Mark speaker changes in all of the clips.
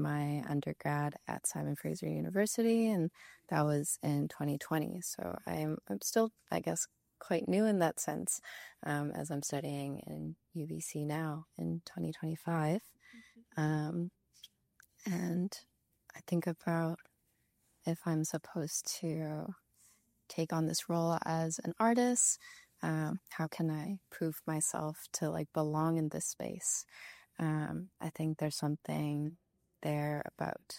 Speaker 1: my undergrad at Simon Fraser University, and that was in 2020. So I'm still, I guess, quite new in that sense, as I'm studying in UBC now in 2025. And I think about if I'm supposed to take on this role as an artist, how can I prove myself to like belong in this space? I think there's something there about,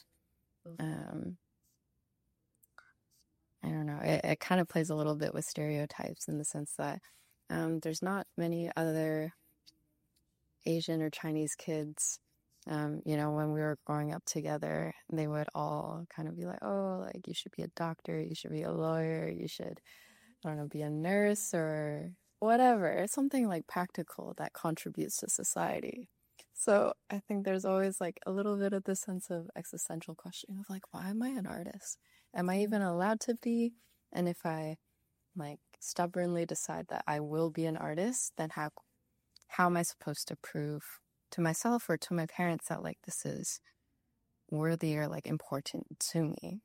Speaker 1: I don't know, it kind of plays a little bit with stereotypes in the sense that there's not many other Asian or Chinese kids. When we were growing up together, they would all kind of be like, oh, like you should be a doctor, you should be a lawyer, you should, I don't know, be a nurse or whatever, something like practical that contributes to society. So I think there's always like a little bit of this sense of existential question of like, why am I an artist? Am I even allowed to be? And if I like stubbornly decide that I will be an artist, then how am I supposed to prove to myself or to my parents that like this is worthy or like important to me?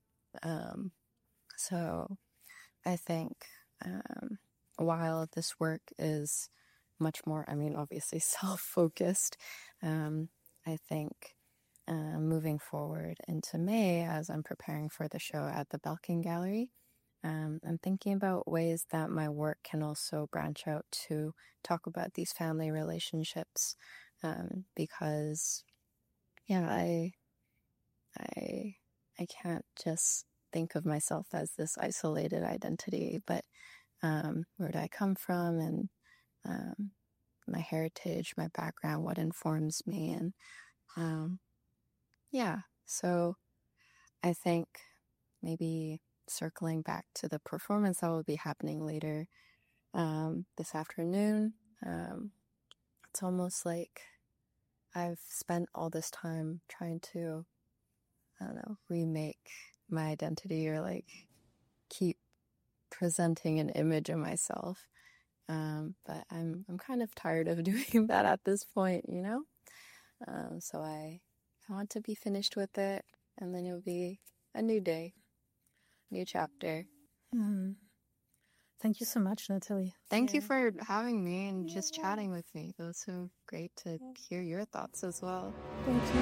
Speaker 1: So I think while this work is much more, I mean, obviously self-focused, I think moving forward into May, as I'm preparing for the show at the Belkin Gallery, I'm thinking about ways that my work can also branch out to talk about these family relationships, because, yeah, I can't just think of myself as this isolated identity, but where do I come from, and my heritage, my background, what informs me, and so I think maybe circling back to the performance that will be happening later this afternoon, it's almost like I've spent all this time trying to, I don't know, remake my identity or like keep presenting an image of myself. But I'm kind of tired of doing that at this point, so I want to be finished with it, and then it'll be a new day, new chapter.
Speaker 2: Thank you so much, Natalie.
Speaker 1: Thank you for having me and just chatting with me. It was so great to hear your thoughts as well.
Speaker 2: Thank you.